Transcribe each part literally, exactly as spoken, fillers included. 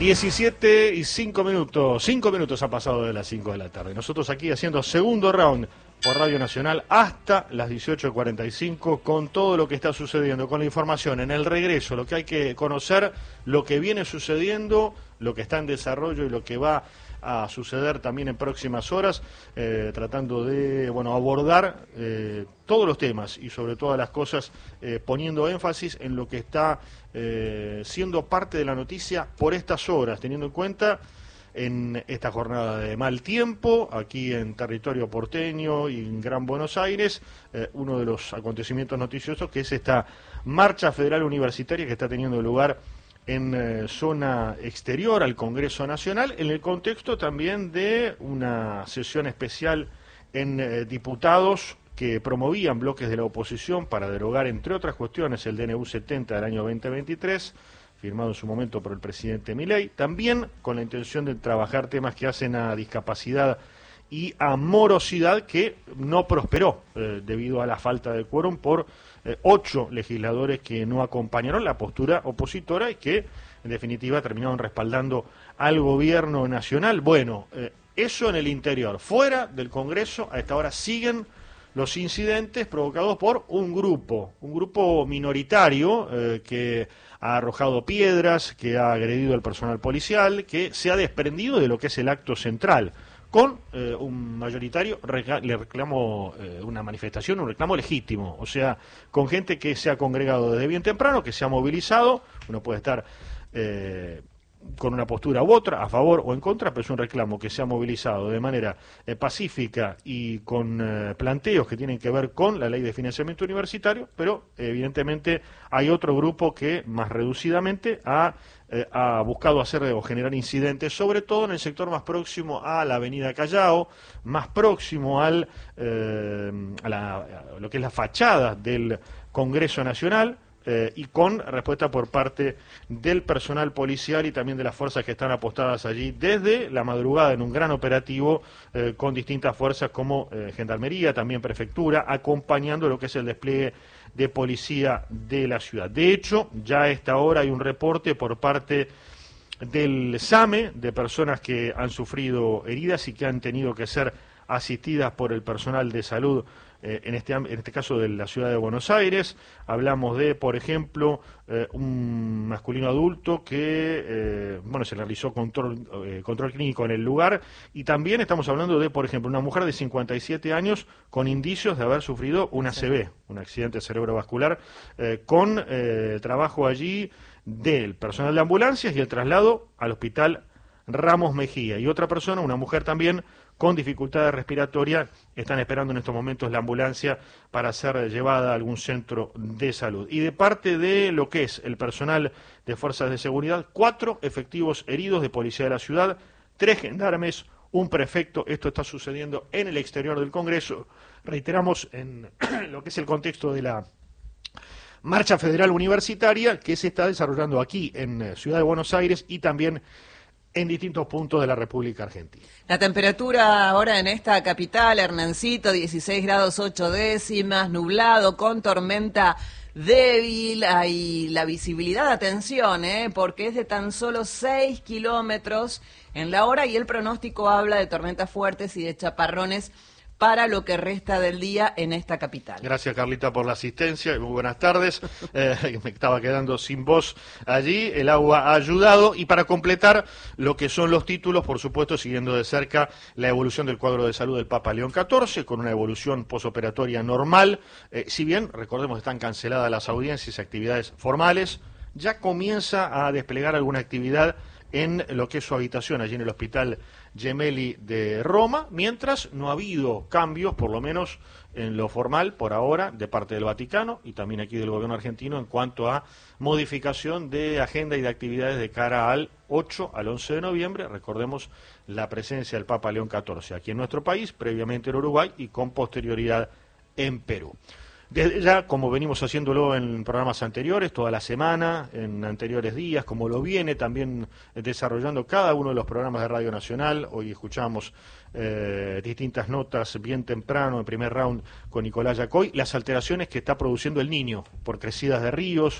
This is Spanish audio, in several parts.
diecisiete y cinco minutos, cinco minutos ha pasado de las cinco de la tarde. Nosotros aquí haciendo segundo round por Radio Nacional hasta las dieciocho cuarenta y cinco con todo lo que está sucediendo, con la información en el regreso, lo que hay que conocer, lo que viene sucediendo, lo que está en desarrollo y lo que va a suceder también en próximas horas, eh, tratando de bueno abordar eh, todos los temas y sobre todas las cosas eh, poniendo énfasis en lo que está eh, siendo parte de la noticia por estas horas, teniendo en cuenta en esta jornada de mal tiempo, aquí en territorio porteño y en Gran Buenos Aires, eh, uno de los acontecimientos noticiosos que es esta marcha federal universitaria que está teniendo lugar en eh, zona exterior al Congreso Nacional, en el contexto también de una sesión especial en eh, diputados que promovían bloques de la oposición para derogar, entre otras cuestiones, el D N U setenta del año veinte veintitrés, firmado en su momento por el presidente Milei, también con la intención de trabajar temas que hacen a discapacidad y a morosidad, que no prosperó eh, debido a la falta de quórum por eh, ocho legisladores que no acompañaron la postura opositora y que en definitiva terminaron respaldando al gobierno nacional. Bueno, eh, eso en el interior. Fuera del Congreso a esta hora siguen los incidentes provocados por un grupo, un grupo minoritario eh, que ha arrojado piedras, que ha agredido al personal policial, que se ha desprendido de lo que es el acto central, con eh, un mayoritario le reclamo eh, una manifestación, un reclamo legítimo, o sea, con gente que se ha congregado desde bien temprano, que se ha movilizado. Uno puede estar eh, con una postura u otra, a favor o en contra, pero es un reclamo que se ha movilizado de manera eh, pacífica y con eh, planteos que tienen que ver con la ley de financiamiento universitario, pero eh, evidentemente hay otro grupo que más reducidamente ha, eh, ha buscado hacer o generar incidentes, sobre todo en el sector más próximo a la avenida Callao, más próximo al, eh, a, la, a lo que es la fachada del Congreso Nacional, Eh, y con respuesta por parte del personal policial y también de las fuerzas que están apostadas allí desde la madrugada en un gran operativo eh, con distintas fuerzas como eh, Gendarmería, también Prefectura, acompañando lo que es el despliegue de policía de la ciudad. De hecho, ya a esta hora hay un reporte por parte del SAME de personas que han sufrido heridas y que han tenido que ser asistidas por el personal de salud, eh, en, este, en este caso de la ciudad de Buenos Aires. Hablamos de, por ejemplo, eh, un masculino adulto que eh, bueno, se realizó control, eh, control clínico en el lugar, y también estamos hablando de, por ejemplo, una mujer de cincuenta y siete años con indicios de haber sufrido un A C V, un accidente cerebrovascular, eh, con eh, trabajo allí del personal de ambulancias y el traslado al hospital Ramos Mejía. Y otra persona, una mujer también con dificultades respiratorias, están esperando en estos momentos la ambulancia para ser llevada a algún centro de salud. Y de parte de lo que es el personal de fuerzas de seguridad, cuatro efectivos heridos de policía de la ciudad, tres gendarmes, un prefecto. Esto está sucediendo en el exterior del Congreso. Reiteramos, en lo que es el contexto de la marcha federal universitaria que se está desarrollando aquí en Ciudad de Buenos Aires y también en distintos puntos de la República Argentina. La temperatura ahora en esta capital, Hernancito, dieciséis grados ocho décimas, nublado, con tormenta débil. Hay la visibilidad, atención, ¿eh? porque es de tan solo seis kilómetros en la hora, y el pronóstico habla de tormentas fuertes y de chaparrones para lo que resta del día en esta capital. Gracias, Carlita, por la asistencia y muy buenas tardes. Eh, me estaba quedando sin voz allí, el agua ha ayudado. Y para completar lo que son los títulos, por supuesto, siguiendo de cerca la evolución del cuadro de salud del Papa León catorce, con una evolución posoperatoria normal. Eh, si bien, recordemos, están canceladas las audiencias y actividades formales, ya comienza a desplegar alguna actividad en lo que es su habitación allí en el Hospital Gemelli de Roma, mientras no ha habido cambios, por lo menos en lo formal, por ahora, de parte del Vaticano y también aquí del gobierno argentino en cuanto a modificación de agenda y de actividades de cara al ocho al once de noviembre. Recordemos la presencia del Papa León catorce aquí en nuestro país, previamente en Uruguay y con posterioridad en Perú. Desde ya, como venimos haciéndolo en programas anteriores, toda la semana, en anteriores días, como lo viene también desarrollando cada uno de los programas de Radio Nacional. Hoy escuchamos eh, distintas notas bien temprano, en primer round con Nicolás Yacoy, las alteraciones que está produciendo el Niño por crecidas de ríos,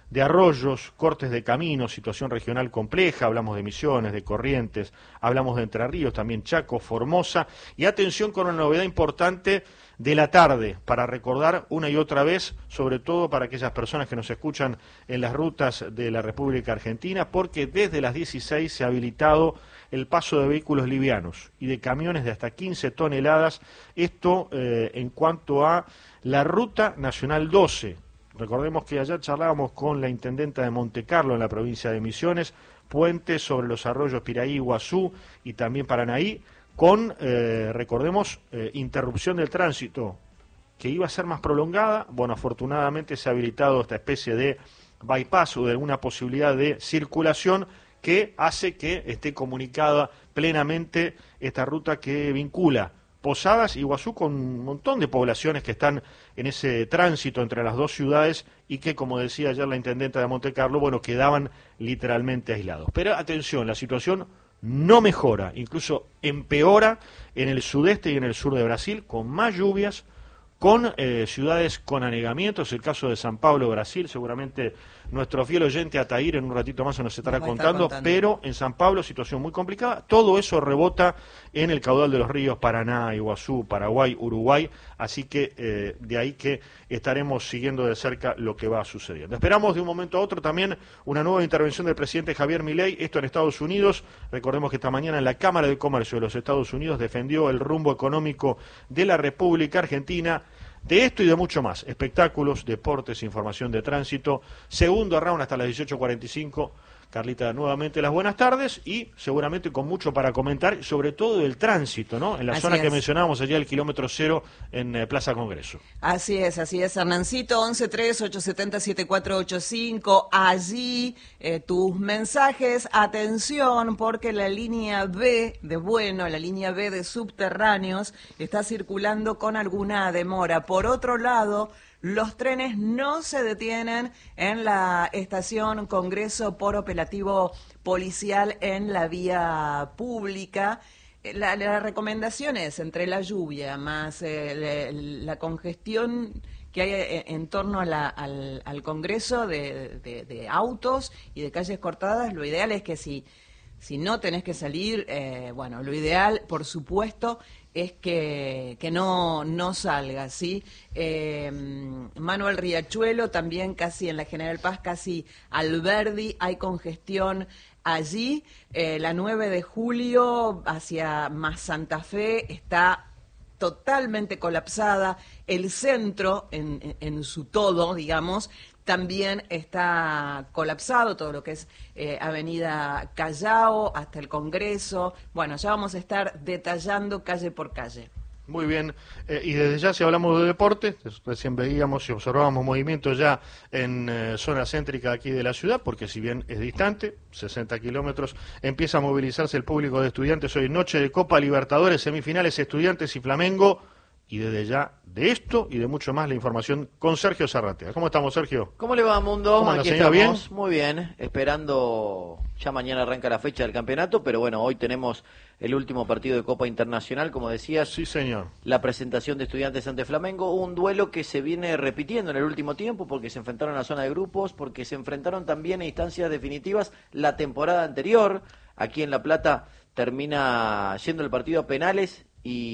de arroyos, cortes de caminos, situación regional compleja, hablamos de Misiones, de Corrientes, hablamos de Entre Ríos, también Chaco, Formosa, y atención con una novedad importante de la tarde, para recordar una y otra vez, sobre todo para aquellas personas que nos escuchan en las rutas de la República Argentina, porque desde las dieciséis se ha habilitado el paso de vehículos livianos y de camiones de hasta quince toneladas, esto eh, en cuanto a la Ruta Nacional doce. Recordemos que ayer charlábamos con la intendenta de Montecarlo en la provincia de Misiones, puentes sobre los arroyos Piraí, Iguazú y también Paranaí, con, eh, recordemos, eh, interrupción del tránsito, que iba a ser más prolongada. Bueno, afortunadamente se ha habilitado esta especie de bypass o de alguna posibilidad de circulación que hace que esté comunicada plenamente esta ruta que vincula Posadas y Iguazú con un montón de poblaciones que están en ese tránsito entre las dos ciudades y que, como decía ayer la intendenta de Montecarlo, bueno, quedaban literalmente aislados. Pero atención, la situación no mejora, incluso empeora en el sudeste y en el sur de Brasil, con más lluvias, con eh, ciudades con anegamientos, el caso de San Pablo, Brasil, seguramente nuestro fiel oyente Ataír en un ratito más se nos estará contando, contando, pero en San Pablo situación muy complicada, todo eso rebota en el caudal de los ríos Paraná, Iguazú, Paraguay, Uruguay, así que eh, de ahí que estaremos siguiendo de cerca lo que va sucediendo. Esperamos de un momento a otro también una nueva intervención del presidente Javier Milei, esto en Estados Unidos. Recordemos que esta mañana en la Cámara de Comercio de los Estados Unidos defendió el rumbo económico de la República Argentina. De esto y de mucho más, espectáculos, deportes, información de tránsito, segundo round hasta las dieciocho cuarenta y cinco. Carlita, nuevamente las buenas tardes y seguramente con mucho para comentar, sobre todo del tránsito, ¿no? En la así zona es. que mencionábamos allá, el kilómetro cero en eh, Plaza Congreso. Así es, así es, Hernancito, once tres ocho siete cero siete cuatro ocho cinco, allí eh, tus mensajes, atención, porque la línea B de Bueno, la línea B de subterráneos, está circulando con alguna demora. Por otro lado, los trenes no se detienen en la estación Congreso por operativo policial en la vía pública. La, la recomendación es, entre la lluvia más eh, la, la congestión que hay en torno a la, al, al Congreso de, de, de autos y de calles cortadas, lo ideal es que si, si no tenés que salir, eh, bueno, lo ideal, por supuesto, es que, que no, no salga, ¿sí? Eh, Manuel Riachuelo, también casi en la General Paz, casi Alberdi, hay congestión allí. Eh, la nueve de julio hacia más Santa Fe está totalmente colapsada. El centro, en, en, en su todo, digamos, también está colapsado, todo lo que es eh, Avenida Callao hasta el Congreso. Bueno, ya vamos a estar detallando calle por calle. Muy bien, eh, y desde ya si hablamos de deporte, recién veíamos y observábamos movimientos ya en eh, zona céntrica aquí de la ciudad, porque si bien es distante, sesenta kilómetros, empieza a movilizarse el público de Estudiantes hoy, noche de Copa Libertadores, semifinales Estudiantes y Flamengo, y desde ya de esto y de mucho más la información con Sergio Zarratea. ¿Cómo estamos, Sergio? ¿Cómo le va, Mundo? ¿Cómo anda, Aquí señor? estamos, ¿Bien? muy bien, esperando, ya mañana arranca la fecha del campeonato, pero bueno, hoy tenemos el último partido de Copa Internacional, como decías. Sí, señor. La presentación de Estudiantes ante Flamengo, un duelo que se viene repitiendo en el último tiempo porque se enfrentaron a la zona de grupos, porque se enfrentaron también a instancias definitivas la temporada anterior. Aquí en La Plata termina yendo el partido a penales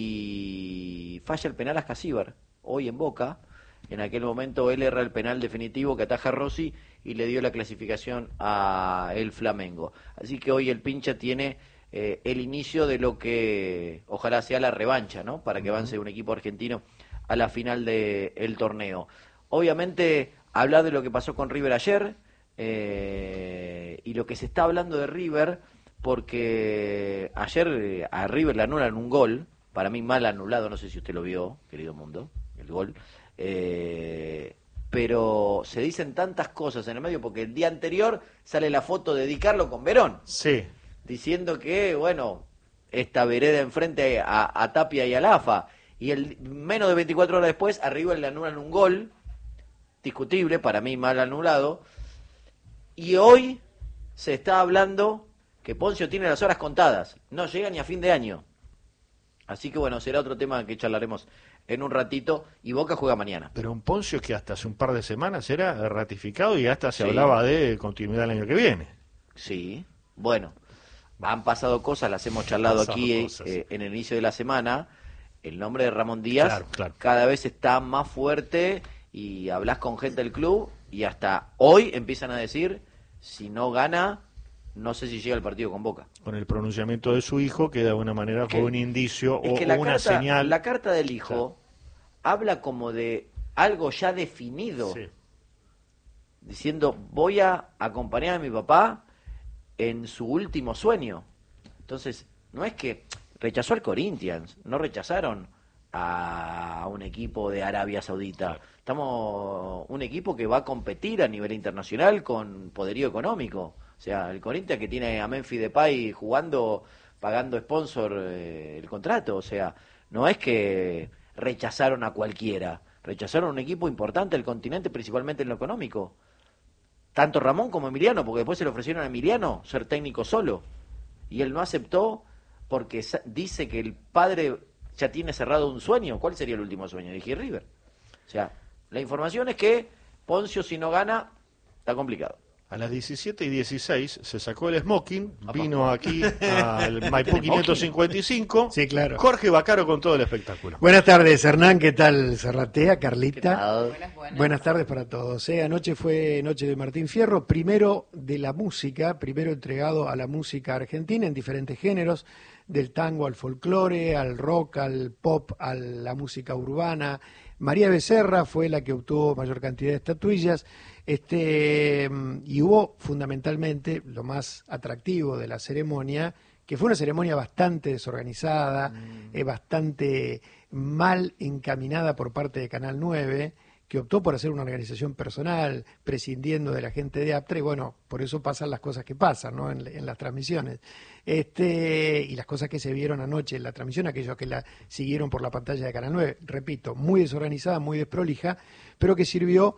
y falla el penal a Ascasíbar, hoy en Boca. En aquel momento él erra el penal definitivo que ataja a Rossi y le dio la clasificación a el Flamengo. Así que hoy el pincha tiene eh, el inicio de lo que ojalá sea la revancha, ¿no? Para que avance un equipo argentino a la final del torneo. Obviamente, hablar de lo que pasó con River ayer eh, y lo que se está hablando de River, porque ayer eh, a River le anulan un gol, para mí mal anulado, no sé si usted lo vio, querido Mundo, el gol, eh, pero se dicen tantas cosas en el medio, porque el día anterior sale la foto de Di Carlo con Verón, sí, diciendo que, bueno, esta vereda enfrente a, a Tapia y a Lafa, y el menos de veinticuatro horas después a River le anulan un gol, discutible, para mí mal anulado, y hoy se está hablando que Poncio tiene las horas contadas, no llega ni a fin de año. Así que bueno, será otro tema que charlaremos en un ratito. Y Boca juega mañana. Pero un Poncio que hasta hace un par de semanas era ratificado y hasta se Sí. hablaba de continuidad el año que viene. Sí, bueno, han pasado cosas, las hemos charlado Pasado aquí cosas. eh, en el inicio de la semana. El nombre de Ramón Díaz Claro, claro. cada vez está más fuerte y hablas con gente del club y hasta hoy empiezan a decir, si no gana, no sé si llega el partido con Boca. Con el pronunciamiento de su hijo, que de alguna manera que- fue un indicio Es o, que o la una carta, señal. la carta del hijo Claro. habla como de algo ya definido, Sí. diciendo, voy a acompañar a mi papá en su último sueño. Entonces, no es que rechazó al Corinthians, no rechazaron a un equipo de Arabia Saudita. Claro. Estamos un equipo que va a competir a nivel internacional con poderío económico. O sea, el Corinthians que tiene a Memphis Depay jugando, pagando sponsor eh, el contrato. O sea, no es que rechazaron a cualquiera, rechazaron a un equipo importante del continente, principalmente en lo económico. Tanto Ramón como Emiliano, porque después se le ofrecieron a Emiliano ser técnico solo. Y él no aceptó porque sa- dice que el padre ya tiene cerrado un sueño. ¿Cuál sería el último sueño? Dije River. O sea, la información es que Poncio, si no gana, está complicado. A las diecisiete y dieciséis se sacó el smoking, Apa. vino aquí al Maipú quinientos cincuenta y cinco. Sí, claro. Jorge Bacaro con todo el espectáculo. Buenas tardes, Hernán. ¿Qué tal, Serratea, ¿Qué Carlita? tal? Buenas, buenas. Buenas tardes para todos. ¿eh? Anoche fue Noche de Martín Fierro, primero de la música, primero entregado a la música argentina en diferentes géneros, del tango al folclore, al rock, al pop, a la música urbana. María Becerra fue la que obtuvo mayor cantidad de estatuillas. Este, y hubo fundamentalmente lo más atractivo de la ceremonia, que fue una ceremonia bastante desorganizada, eh, bastante mal encaminada por parte de Canal nueve, que optó por hacer una organización personal, prescindiendo de la gente de Aptra, y bueno, por eso pasan las cosas que pasan, ¿no? en, en las transmisiones. Este, y las cosas que se vieron anoche en la transmisión, aquellos que la siguieron por la pantalla de Canal nueve, repito, muy desorganizada, muy desprolija, pero que sirvió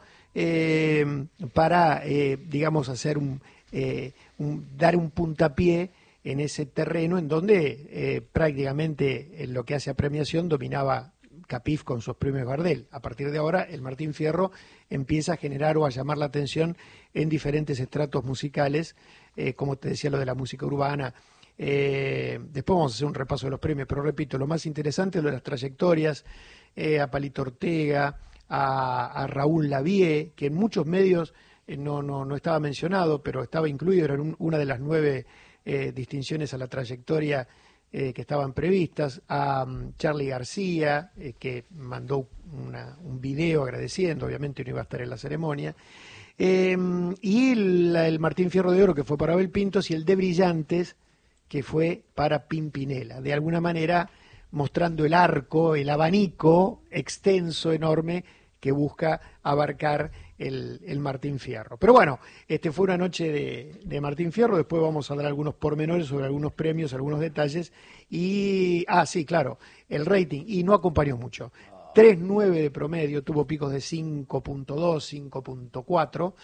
eh, para, eh, digamos, hacer un, eh, un, dar un puntapié en ese terreno en donde eh, prácticamente en lo que hace a premiación dominaba Capif con sus premios Gardel. A partir de ahora, el Martín Fierro empieza a generar o a llamar la atención en diferentes estratos musicales, eh, como te decía, lo de la música urbana. Eh, después vamos a hacer un repaso de los premios, pero repito, lo más interesante es lo de las trayectorias, eh, a Palito Ortega, a, a Raúl Lavie, que en muchos medios eh, no, no, no estaba mencionado, pero estaba incluido, era un, una de las nueve eh, distinciones a la trayectoria Eh, que estaban previstas, a um, Charly García, eh, que mandó una, un video agradeciendo, obviamente no iba a estar en la ceremonia, eh, y el, el Martín Fierro de Oro, que fue para Abel Pintos, y el de Brillantes, que fue para Pimpinela, de alguna manera mostrando el arco, el abanico extenso, enorme, que busca abarcar el, el Martín Fierro. Pero bueno, este fue una noche de, de Martín Fierro, después vamos a dar algunos pormenores sobre algunos premios, algunos detalles, y, ah, sí, claro, el rating, y no acompañó mucho. tres punto nueve de promedio, tuvo picos de cinco punto dos, cinco punto cuatro,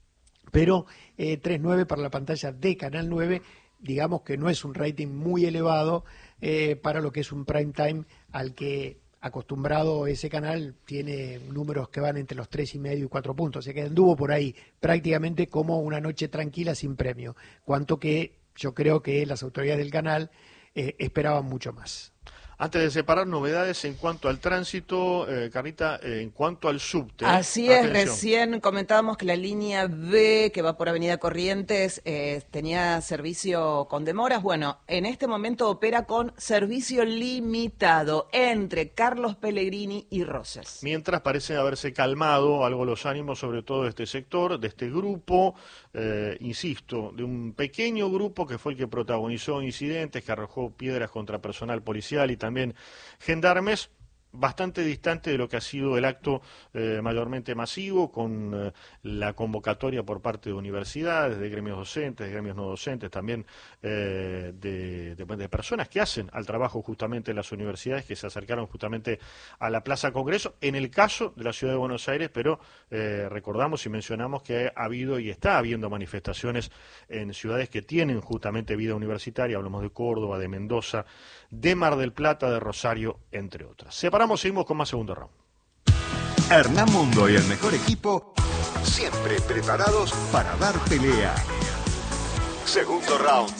pero eh, tres punto nueve para la pantalla de Canal nueve, digamos que no es un rating muy elevado eh, para lo que es un prime time al que acostumbrado ese canal tiene números que van entre los tres y medio y cuatro puntos, o sea que anduvo por ahí prácticamente como una noche tranquila sin premio, cuanto que yo creo que las autoridades del canal eh, esperaban mucho más. Antes de separar, novedades en cuanto al tránsito, eh, Carita, eh, en cuanto al subte. Así es, Atención. recién comentábamos que la línea B, que va por Avenida Corrientes, eh, tenía servicio con demoras. Bueno, en este momento opera con servicio limitado entre Carlos Pellegrini y Rosas. Mientras parece haberse calmado algo los ánimos, sobre todo de este sector, de este grupo, eh, insisto, de un pequeño grupo que fue el que protagonizó incidentes, que arrojó piedras contra personal policial y también gendarmes, bastante distante de lo que ha sido el acto eh, mayormente masivo, con eh, la convocatoria por parte de universidades, de gremios docentes, de gremios no docentes, también eh, de, de, de personas que hacen al trabajo justamente en las universidades, que se acercaron justamente a la Plaza Congreso, en el caso de la Ciudad de Buenos Aires, pero eh, recordamos y mencionamos que ha habido y está habiendo manifestaciones en ciudades que tienen justamente vida universitaria, hablamos de Córdoba, de Mendoza, de Mar del Plata, de Rosario, entre otras. Separamos, seguimos con más segundo round. Hernán Mundo y el mejor equipo, siempre preparados para dar pelea. Segundo round.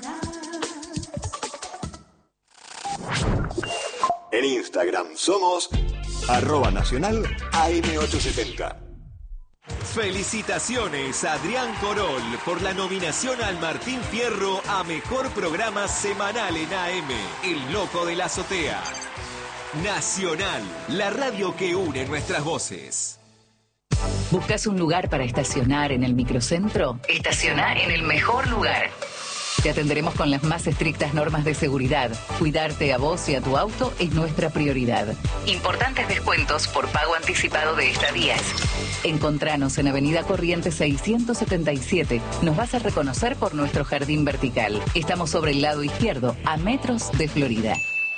En Instagram somos arroba nacional A M ochocientos setenta. Felicitaciones a Adrián Corol por la nominación al Martín Fierro a Mejor Programa Semanal en A M, El Loco de la Azotea. Nacional, la radio que une nuestras voces. ¿Buscas un lugar para estacionar en el microcentro? Estaciona en el mejor lugar. Te atenderemos con las más estrictas normas de seguridad. Cuidarte a vos y a tu auto es nuestra prioridad. Importantes descuentos por pago anticipado de estadías. Encontranos en Avenida Corrientes seiscientos setenta y siete. Nos vas a reconocer por nuestro jardín vertical. Estamos sobre el lado izquierdo, a metros de Florida.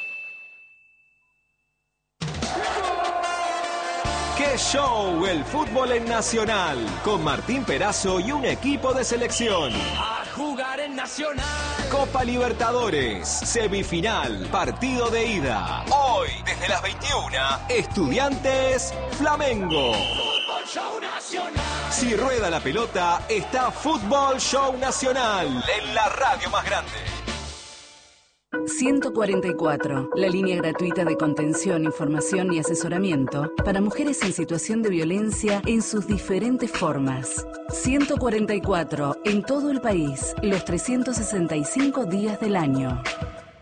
¡Qué show! El fútbol en Nacional, con Martín Perazo y un equipo de selección. A jugar en Nacional. Copa Libertadores, semifinal, partido de ida. Hoy, desde las veintiuna, Estudiantes Flamengo. Fútbol Show Nacional. Si rueda la pelota, está Fútbol Show Nacional, en la radio más grande. ciento cuarenta y cuatro, la línea gratuita de contención, información y asesoramiento para mujeres en situación de violencia en sus diferentes formas. ciento cuarenta y cuatro, en todo el país, los trescientos sesenta y cinco días del año.